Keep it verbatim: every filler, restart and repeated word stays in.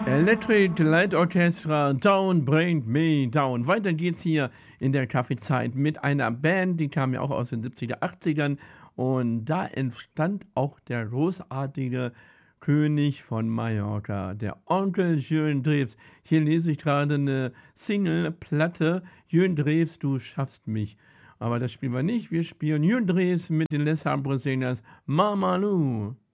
Electric Light Orchestra, Don't Bring Me Down. Weiter geht's hier in der Kaffeezeit mit einer Band, die kam ja auch aus den siebziger, achtzigern und da entstand auch der großartige König von Mallorca, der Onkel Jürgen Drews. Hier lese ich gerade eine Single-Platte, Jürgen Drews, du schaffst mich. Aber das spielen wir nicht, wir spielen Jürgen Drews mit den Les Arbres Singers, Mama Lou.